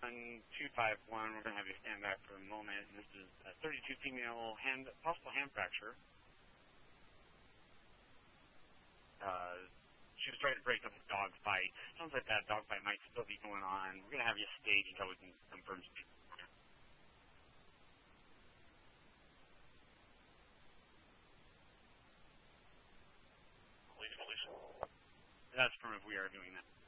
251, we're going to have you stand back for a moment. This is a 32 female possible hand fracture. She was trying to break up a dog fight. Sounds like that dog fight might still be going on. We're going to have you stage until we can confirm speed. Police. That's from if we are doing that.